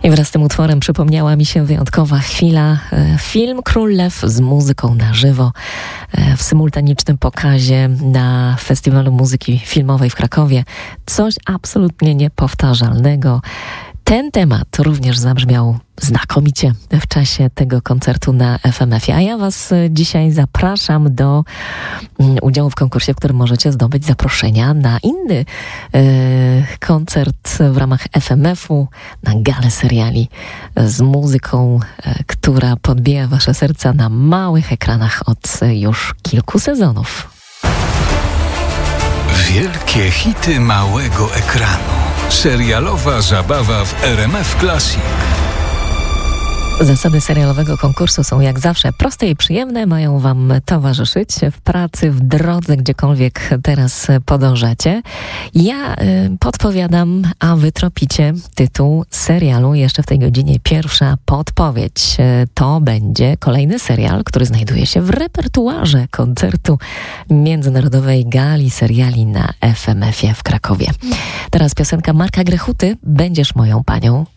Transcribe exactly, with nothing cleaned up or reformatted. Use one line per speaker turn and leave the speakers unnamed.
I wraz z tym utworem przypomniała mi się wyjątkowa chwila. Film Król Lew z muzyką na żywo w symultanicznym pokazie na Festiwalu Muzyki Filmowej w Krakowie. Coś absolutnie niepowtarzalnego. Ten temat również zabrzmiał znakomicie w czasie tego koncertu na F M F ie. A ja Was dzisiaj zapraszam do udziału w konkursie, w którym możecie zdobyć zaproszenia na inny e, koncert w ramach F M F u, na galę seriali z muzyką, e, która podbija Wasze serca na małych ekranach od już kilku sezonów.
Wielkie hity małego ekranu. Serialowa zabawa w R M F Classic.
Zasady serialowego konkursu są jak zawsze proste i przyjemne. Mają Wam towarzyszyć w pracy, w drodze, gdziekolwiek teraz podążacie. Ja y, podpowiadam, a Wy tropicie tytuł serialu. Jeszcze w tej godzinie pierwsza podpowiedź. Y, to będzie kolejny serial, który znajduje się w repertuarze koncertu Międzynarodowej Gali Seriali na F M F ie w Krakowie. Teraz piosenka Marka Grechuty. Będziesz moją panią.